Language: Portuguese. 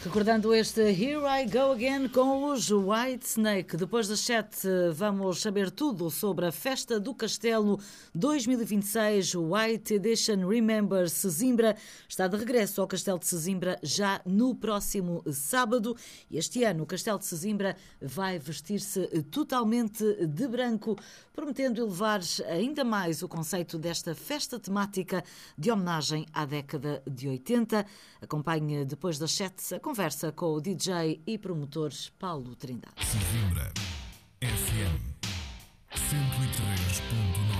Recordando este Here I Go Again com os Whitesnake. Depois das 7 vamos saber tudo sobre a Festa do Castelo 2026. White Edition Remember Sesimbra está de regresso ao Castelo de Sesimbra já no próximo sábado. E este ano o Castelo de Sesimbra vai vestir-se totalmente de branco, prometendo elevar ainda mais o conceito desta festa temática de homenagem à década de 80. Acompanhe depois das 7 a conversa com o DJ e promotor Paulo Trindade. Sesimbra FM 103.9